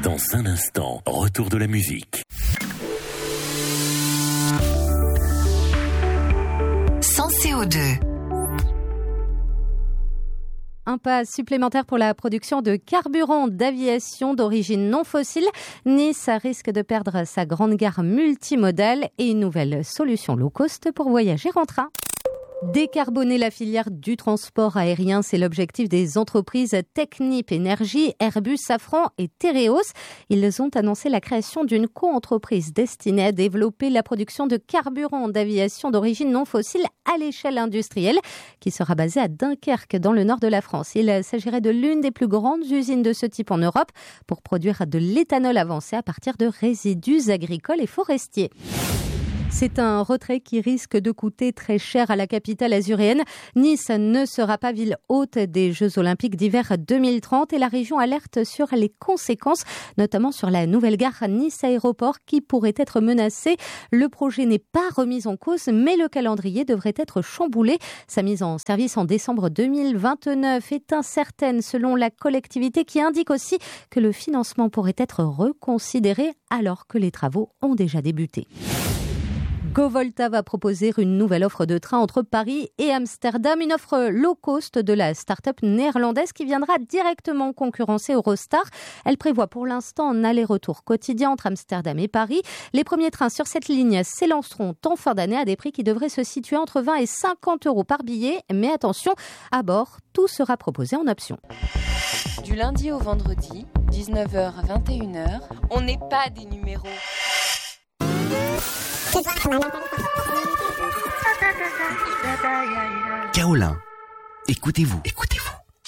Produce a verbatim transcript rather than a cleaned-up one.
Dans un instant, retour de la musique. Sans C O deux. Un pas supplémentaire pour la production de carburant d'aviation d'origine non fossile. Nice risque de perdre sa grande gare multimodale et une nouvelle solution low cost pour voyager en train. Décarboner la filière du transport aérien, c'est l'objectif des entreprises Technip Énergie, Airbus, Safran et Tereos. Ils ont annoncé la création d'une co-entreprise destinée à développer la production de carburant d'aviation d'origine non fossile à l'échelle industrielle, qui sera basée à Dunkerque, dans le nord de la France. Il s'agirait de l'une des plus grandes usines de ce type en Europe pour produire de l'éthanol avancé à partir de résidus agricoles et forestiers. C'est un retrait qui risque de coûter très cher à la capitale azuréenne. Nice ne sera pas ville hôte des Jeux Olympiques d'hiver deux mille trente et la région alerte sur les conséquences, notamment sur la nouvelle gare Nice Aéroport qui pourrait être menacée. Le projet n'est pas remis en cause, mais le calendrier devrait être chamboulé. Sa mise en service en décembre deux mille vingt-neuf est incertaine selon la collectivité qui indique aussi que le financement pourrait être reconsidéré alors que les travaux ont déjà débuté. GoVolta va proposer une nouvelle offre de train entre Paris et Amsterdam, une offre low cost de la start-up néerlandaise qui viendra directement concurrencer Eurostar. Elle prévoit pour l'instant un aller-retour quotidien entre Amsterdam et Paris. Les premiers trains sur cette ligne s'élanceront en fin d'année à des prix qui devraient se situer entre vingt et cinquante euros par billet. Mais attention, à bord, tout sera proposé en option. Du lundi au vendredi, dix-neuf heures à vingt et une heures, on n'est pas des numéros. Kaolin, écoutez-vous, écoutez-vous.